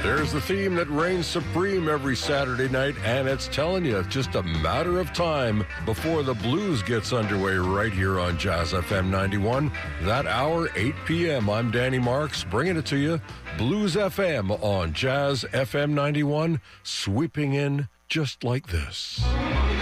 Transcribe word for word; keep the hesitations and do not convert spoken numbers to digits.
There's the theme that reigns supreme every Saturday night, and it's telling you it's just a matter of time before the blues gets underway right here on Jazz F M ninety-one. That hour, eight p.m. I'm Danny Marks, bringing it to you. Blues F M on Jazz F M ninety-one, sweeping in just like this.